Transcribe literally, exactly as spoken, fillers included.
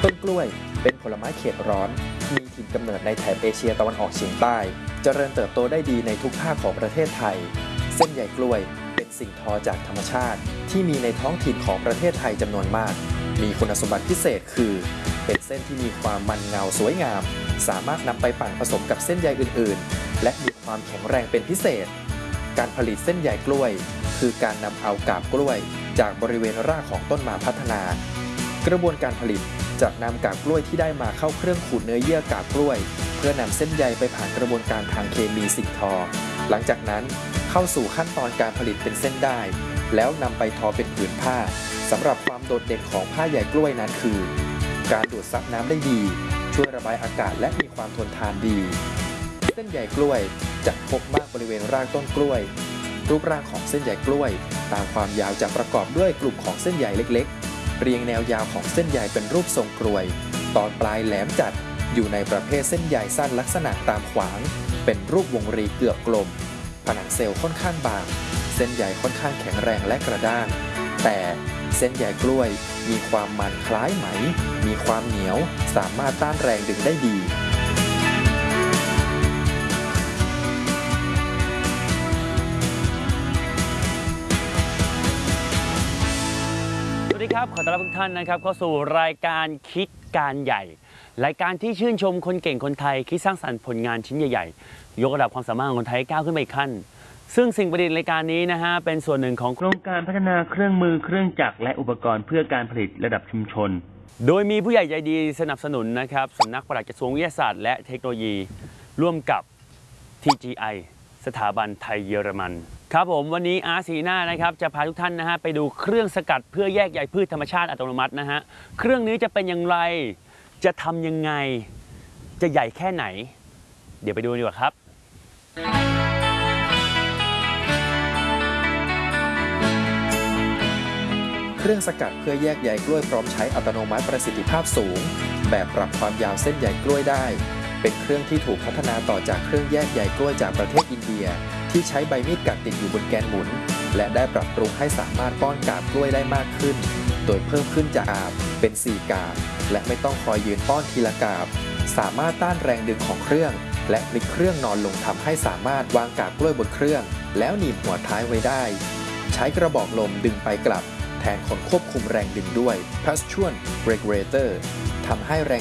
ต้นกล้วยเป็นผลไม้เขตร้อนมีถิ่นกำเนิดในแถบเอเชียตะวันออกเฉียงใต้เจริญเติบโตได้ดีในทุกภาคของประเทศไทยเส้นใยกล้วยเป็นสิ่งทอจากธรรมชาติที่มีในท้องถิ่นของประเทศไทยจำนวนมากมีคุณสมบัติพิเศษคือเป็นเส้นที่มีความมันเงาสวยงามสามารถนำไปปั่นผสมกับเส้นใยอื่นๆและมีความแข็งแรงเป็นพิเศษการผลิตเส้นใยกล้วยคือการนำเอากาบกล้วยจากบริเวณรากของต้นมาพัฒนากระบวนการผลิตจะนำกาบกล้วยที่ได้มาเข้าเครื่องขูดเนื้อเยื่อกาบกล้วยเพื่อนำเส้นใยไปผ่านกระบวนการทางเคมีสิ่งทอหลังจากนั้นเข้าสู่ขั้นตอนการผลิตเป็นเส้นได้แล้วนำไปทอเป็นผืนผ้าสำหรับความโดดเด่นของผ้าใยกล้วยนั้นคือการดูดซับน้ำได้ดีช่วยระบายอากาศและมีความทนทานดีเส้นใยกล้วยจะพบมากบริเวณรากต้นกล้วยรูปร่างของเส้นใยกล้วยตามความยาวจะประกอบด้วยกลุ่มของเส้นใยเล็กๆเรียงแนวยาวของเส้นใยเป็นรูปทรงกรวยตอนปลายแหลมจัดอยู่ในประเภทเส้นใยสั้นลักษณะตามขวางเป็นรูปวงรีเกือบกลมผนังเซลล์ค่อนข้างบางเส้นใยค่อนข้างแข็งแรงและกระด้างแต่เส้นใยกล้วยมีความมันคล้ายไหมมีความเหนียวสามารถต้านแรงดึงได้ดีสวัสดีครับขอต้อนรับทุกท่านนะครับเข้าสู่รายการคิดการใหญ่รายการที่ชื่นชมคนเก่งคนไทยคิดสร้างสรรค์ผลงานชิ้นใหญ่ๆยกระดับความสามารถของคนไทยก้าวขึ้นไปอีกขั้นซึ่งสิ่งประดิษฐ์รายการนี้นะฮะเป็นส่วนหนึ่งของโครงการพัฒนาเครื่องมือเครื่องจักรและอุปกรณ์เพื่อการผลิตระดับชุมชนโดยมีผู้ใหญ่ใจดีสนับสนุนนะครับสำนักปลัดกระทรวงวิทยาศาสตร์และเทคโนโลยีร่วมกับ ที จี ไอ สถาบันไทยเยอรมันครับผมวันนี้อาร์ซีน่านะครับจะพาทุกท่านนะฮะไปดูเครื่องสกัดเพื่อแยกใยพืชธรรมชาติอัตโนมัตินะฮะเครื่องนี้จะเป็นอย่างไรจะทำยังไงจะใหญ่แค่ไหนเดี๋ยวไปดูดีกว่าครับเครื่องสกัดเพื่อแยกใยกล้วยพร้อมใช้อัตโนมัติประสิทธิภาพสูงแบบปรับความยาวเส้นใยกล้วยได้เป็นเครื่องที่ถูกพัฒนาต่อจากเครื่องแยกใยกล้วยจากประเทศอินเดียที่ใช้ใบมีดกัดติดอยู่บนแกนหมุนและได้ปรับปรุงให้สามารถป้อนกาบกล้วยได้มากขึ้นโดยเพิ่มขึ้นจากกาบเป็นสี่กาบและไม่ต้องคอยยืนป้อนทีละกาบสามารถต้านแรงดึงของเครื่องและพลิกเครื่องนอนลงทำให้สามารถวางกาบกล้วยบนเครื่องแล้วหนีบหัวท้ายไว้ได้ใช้กระบอกลมดึงไปกลับแทนคนควบคุมแรงดึงด้วย Passion Regulator ทำให้แรง